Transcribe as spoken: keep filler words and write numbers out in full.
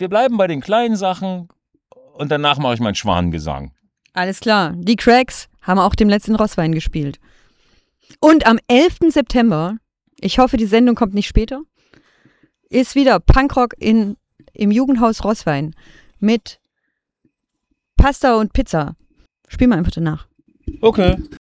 wir bleiben bei den kleinen Sachen und danach mache ich meinen Schwanengesang. Alles klar. Die Cracks haben auch dem letzten Rosswein gespielt. Und am elften September, ich hoffe, die Sendung kommt nicht später, ist wieder Punkrock in, im Jugendhaus Rosswein mit Pasta und Pizza. Spiel mal einfach danach. Okay.